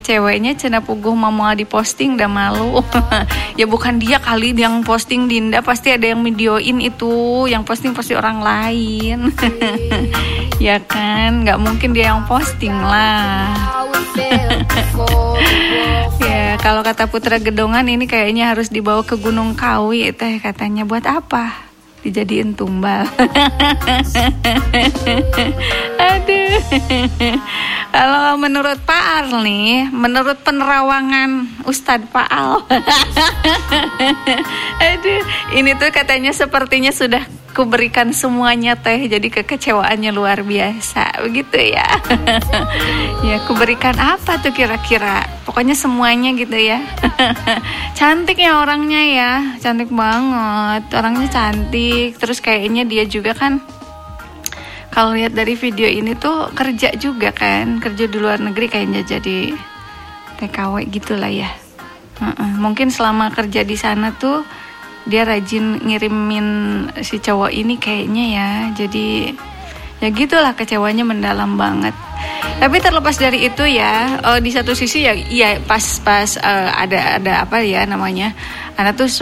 ceweknya cenah puguh mau diposting udah malu. Ya bukan dia kali yang posting, Dinda pasti ada yang videoin itu, yang posting pasti orang lain. Ya kan, nggak mungkin dia yang posting lah. Ya kalau kata Putra Gedongan ini kayaknya harus dibawa ke Gunung Kawi teh katanya. Buat apa? Dijadiin tumbal. Aduh. Kalau menurut Pak Al nih, menurut penerawangan Ustadz Pak Al. Aduh, ini tuh katanya sepertinya sudah kuberikan semuanya teh, jadi kekecewaannya luar biasa, begitu ya. Ya, kuberikan apa tuh kira-kira? Pokoknya semuanya gitu ya. Cantik ya orangnya ya, cantik banget, orangnya cantik. Terus kayaknya dia juga kan, kalau lihat dari video ini tuh kerja juga kan, kerja di luar negeri kayaknya jadi TKW gitulah ya. Mungkin selama kerja di sana tuh dia rajin ngirimin si cowok ini kayaknya ya. Jadi ya gitulah, kecewanya mendalam banget. Tapi terlepas dari itu ya, di satu sisi ya iya pas ada apa ya namanya, anak tuh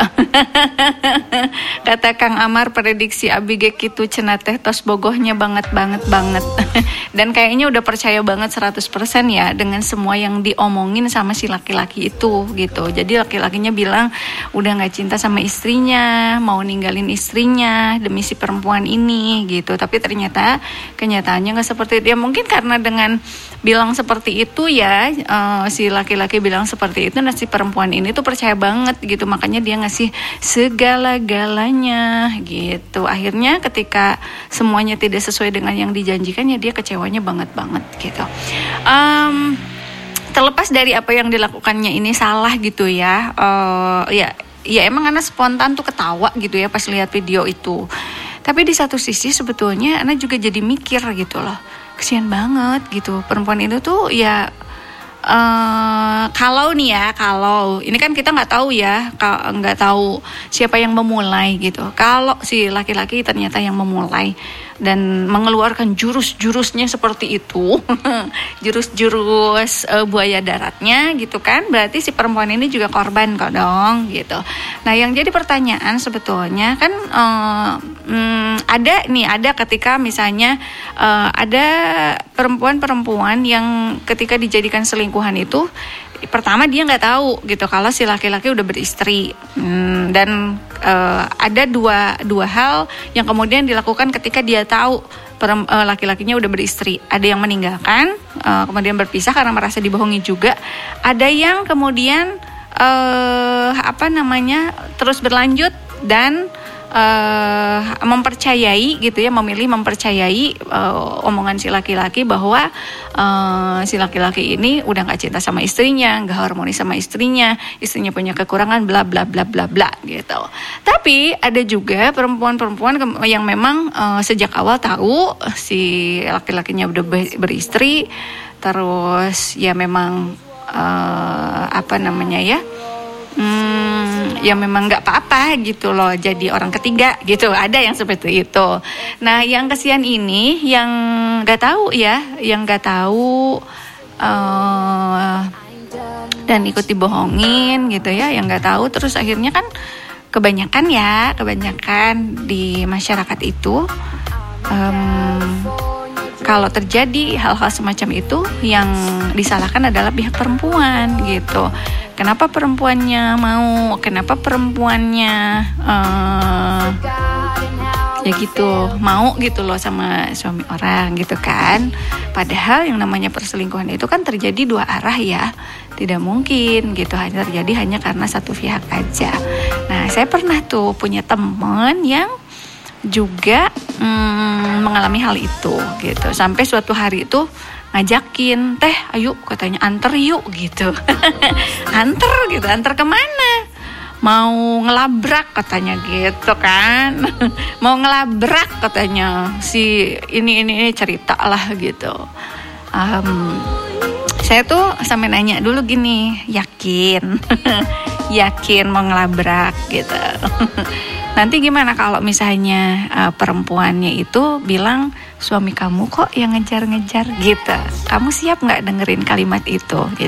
kata Kang Amar prediksi abige kitu cenah teh tos bogohnya banget. Dan kayaknya udah percaya banget 100% ya dengan semua yang diomongin sama si laki-laki itu gitu. Jadi laki-lakinya bilang udah nggak cinta sama istrinya, mau ninggalin istrinya demi si perempuan ini gitu. Tapi ternyata kenyataannya nggak seperti itu. Ya mungkin karena dengan bilang seperti itu ya, si laki-laki bilang seperti itu, nah si perempuan ini tuh percaya banget gitu, makanya dia ngasih segala-galanya gitu. Akhirnya ketika semuanya tidak sesuai dengan yang dijanjikan ya dia kecewanya banget gitu. Terlepas dari apa yang dilakukannya ini salah gitu ya, ya emang Ana spontan tuh ketawa gitu ya pas lihat video itu. Tapi di satu sisi sebetulnya Ana juga jadi mikir gitu loh, kesian banget gitu perempuan itu tuh ya. Kalau ini kan kita nggak tahu ya, nggak tahu siapa yang memulai gitu. Kalau si laki-laki ternyata yang memulai dan mengeluarkan jurus-jurusnya seperti itu, jurus-jurus buaya daratnya gitu kan, berarti si perempuan ini juga korban kok dong gitu. Nah yang jadi pertanyaan sebetulnya kan ada ketika misalnya ada perempuan-perempuan yang ketika dijadikan selingkuhan itu, pertama dia nggak tahu gitu kalau si laki-laki udah beristri, dan ada dua hal yang kemudian dilakukan ketika dia tahu laki-lakinya udah beristri. Ada yang meninggalkan, kemudian berpisah karena merasa dibohongi juga. Ada yang kemudian terus berlanjut dan mempercayai gitu ya, memilih mempercayai omongan si laki-laki bahwa si laki-laki ini udah nggak cinta sama istrinya, nggak harmonis sama istrinya punya kekurangan, bla bla bla bla bla gitu. Tapi ada juga perempuan-perempuan yang memang sejak awal tahu si laki-lakinya udah beristri, terus ya memang ya memang nggak apa-apa gitu loh jadi orang ketiga gitu. Ada yang seperti itu. Nah yang kesian ini yang nggak tahu dan ikut dibohongin gitu ya, yang nggak tahu. Terus akhirnya kan kebanyakan di masyarakat itu kalau terjadi hal-hal semacam itu yang disalahkan adalah pihak perempuan gitu. Kenapa perempuannya mau? Kenapa perempuannya ya gitu mau gitu loh sama suami orang gitu kan? Padahal yang namanya perselingkuhan itu kan terjadi dua arah ya. Tidak mungkin gitu hanya terjadi hanya karena satu pihak aja. Nah saya pernah tuh punya teman yang juga mengalami hal itu gitu. Sampai suatu hari itu ngajakin, teh ayo katanya anter yuk gitu. Anter kemana? Mau ngelabrak katanya gitu kan. Mau ngelabrak katanya si ini cerita lah gitu. Saya tuh sampai nanya dulu gini, yakin mau ngelabrak gitu. Nanti gimana kalau misalnya perempuannya itu bilang suami kamu kok yang ngejar-ngejar gitu. Kamu siap nggak dengerin kalimat itu? Gitu.